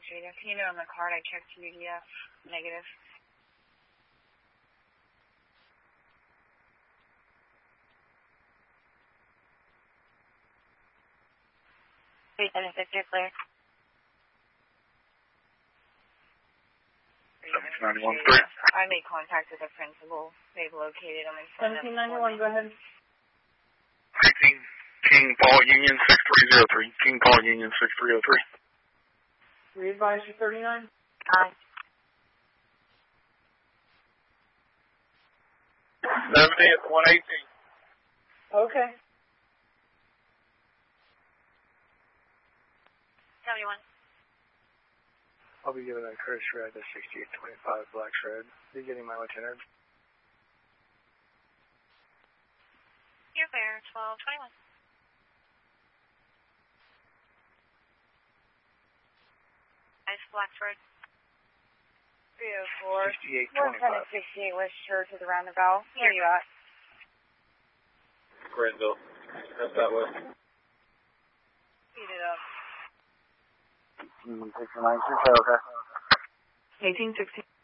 Street. I've seen it on the card. I checked UDF. Negative. 376, you're clear. 1791-3. I made contact with the principal. They've located him. 1791, go ahead. 18, King Paul Union 6303. King Paul Union 6303. Re-advise you 39? Aye. 70th, 118. Okay. 71. I'll be giving a Curtis Red to 6825 Black Shred. Be getting my lieutenant. You're clear, 1221. Nice Blackford. 304. 6825. 168 West Church to the roundabout. Where are you at? Granville. That's that way. Speed it up. 1869, okay. 1816.